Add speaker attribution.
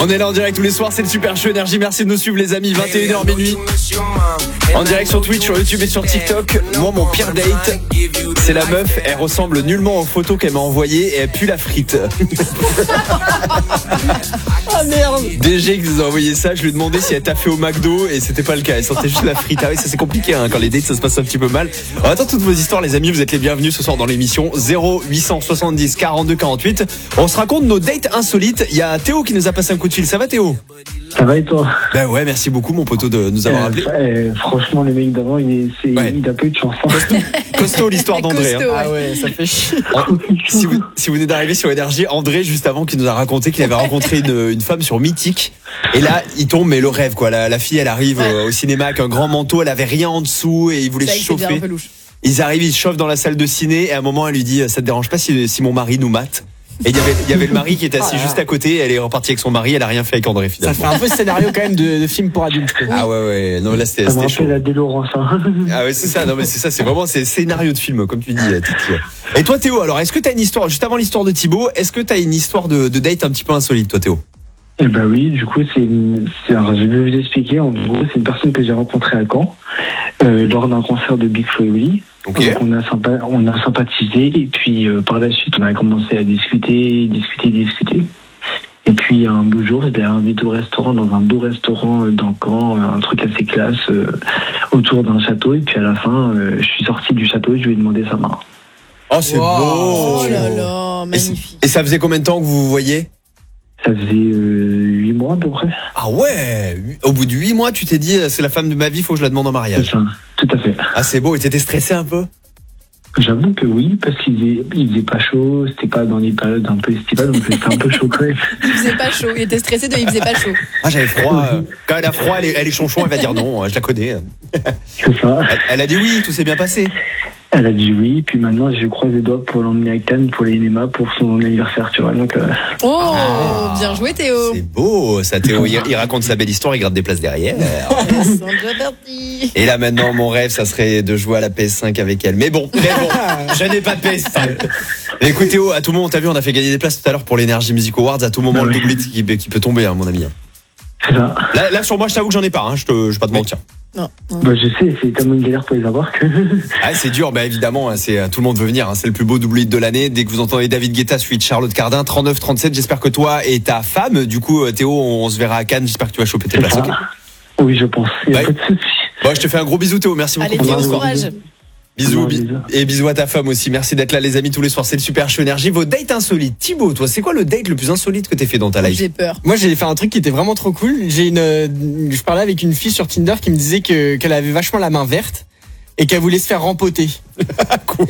Speaker 1: On est là en direct tous les soirs, c'est le Super Show Énergie. Merci de nous suivre les amis, 21h minuit. En direct sur Twitch, sur YouTube et sur TikTok. Moi, mon pire date, c'est la meuf. Elle ressemble nullement aux photos qu'elle m'a envoyées et elle pue la frite. Ah merde. DG qui nous a envoyé ça, je lui ai demandé si elle t'a fait au McDo et c'était pas le cas. Elle sentait juste la frite. Ah oui, ça c'est compliqué hein, quand les dates ça se passe un petit peu mal. On attend toutes vos histoires les amis, vous êtes les bienvenus ce soir dans l'émission 0870 42 48. On se raconte nos dates insolites. Il y a Théo qui nous a passé un coup de fil. Ça va Théo?
Speaker 2: Ça va et toi?
Speaker 1: Ben ouais, merci beaucoup mon poteau de nous avoir appelé.
Speaker 2: Franchement, le mec d'avant, il a peu de chance.
Speaker 1: Costaud l'histoire d'André.
Speaker 3: Costaud,
Speaker 1: hein.
Speaker 3: ouais.
Speaker 1: Ah ouais, ça fait chier. Si vous venez d'arriver sur Énergie, André juste avant qui nous a raconté qu'il avait rencontré une femme sur Mythique. Et là, il tombe, mais le rêve quoi. La fille, elle arrive au cinéma avec un grand manteau, elle avait rien en dessous et il voulait se chauffer. Ils arrivent, ils se chauffent dans la salle de ciné et à un moment, elle lui dit ça te dérange pas si mon mari nous mate? Et il y avait le mari qui était assis juste à côté. Elle est repartie avec son mari. Elle a rien fait avec André finalement.
Speaker 3: Ça fait un peu scénario quand même de film pour adultes.
Speaker 1: Ah ouais. Non là c'était chaud.
Speaker 2: La Délorance.
Speaker 1: Ah ouais c'est ça. Non mais c'est ça. C'est vraiment scénario de film comme tu dis. Titi. Et toi Théo, alors est-ce que t'as une histoire juste avant l'histoire de Thibaut? Est-ce que t'as une histoire de date un petit peu insolite toi Théo?
Speaker 2: Eh ben oui, du coup je vais vous expliquer. En gros, c'est une personne que j'ai rencontrée à Caen lors d'un concert de Big Flo et Oli.
Speaker 1: Okay.
Speaker 2: Donc on a sympathisé et puis par la suite on a commencé à discuter. Et puis un beau jour, j'étais invité au restaurant, dans un beau restaurant dans Caen, un truc assez classe, autour d'un château. Et puis à la fin, je suis sorti du château et je lui ai demandé sa main.
Speaker 1: Oh c'est beau.
Speaker 3: Oh là là, magnifique.
Speaker 1: Et ça faisait combien de temps que vous vous voyez?
Speaker 2: Ça faisait 8 mois à peu près.
Speaker 1: Ah ouais. Au bout de 8 mois, tu t'es dit c'est la femme de ma vie, faut que je la demande en mariage.
Speaker 2: C'est ça, tout à fait.
Speaker 1: Ah c'est beau. Et t'étais stressé un peu?
Speaker 2: J'avoue que oui, parce qu'il faisait pas chaud, c'était pas dans les périodes un peu estivales, donc c'était un peu chaud quand même.
Speaker 3: Il faisait pas chaud, il était stressé il faisait pas chaud.
Speaker 1: Ah j'avais froid. Quand elle a froid, elle est chonchon, elle va dire non, je la connais.
Speaker 2: C'est ça.
Speaker 1: Elle a dit oui, tout s'est bien passé.
Speaker 2: Elle a dit oui, puis maintenant je croise les doigts pour l'emmener à Cannes pour les cinémas pour son anniversaire, tu vois. Donc,
Speaker 3: bien joué Théo.
Speaker 1: C'est beau ça Théo, il raconte sa belle histoire, il gratte des places derrière.
Speaker 3: Ils sont déjà partis.
Speaker 1: Et là maintenant mon rêve ça serait de jouer à la PS5 avec elle. Mais bon, je n'ai pas de PS5. Écoute Théo, à tout moment, t'as vu on a fait gagner des places tout à l'heure pour l'Energy Music Awards, à tout moment le doublé qui peut tomber mon ami.
Speaker 2: C'est ça.
Speaker 1: Là sur moi je t'avoue que j'en ai pas, je vais pas te mentir.
Speaker 3: Non.
Speaker 2: Bah, je sais, c'est tellement une galère pour les avoir que...
Speaker 1: Ah, c'est dur, évidemment, tout le monde veut venir, c'est le plus beau doublé de l'année. Dès que vous entendez David Guetta, suivi de Charlotte Cardin, 39-37, j'espère que toi et ta femme, du coup, Théo, on se verra à Cannes, j'espère que tu vas choper tes places. Okay.
Speaker 2: Oui, je pense, il n'y a pas de souci.
Speaker 1: Bon, je te fais un gros bisou Théo, merci beaucoup.
Speaker 3: Allez, Théo, courage.
Speaker 1: Bisous, et bisous à ta femme aussi, merci d'être là les amis tous les soirs, c'est le Super Show Énergie. Vos dates insolites. Thibaut, toi, c'est quoi le date le plus insolite que t'aies fait dans ta life?
Speaker 3: J'ai peur.
Speaker 4: Moi j'ai fait un truc qui était vraiment trop cool. Je parlais avec une fille sur Tinder qui me disait qu'elle avait vachement la main verte et qu'elle voulait se faire rempoter.
Speaker 1: Quoi?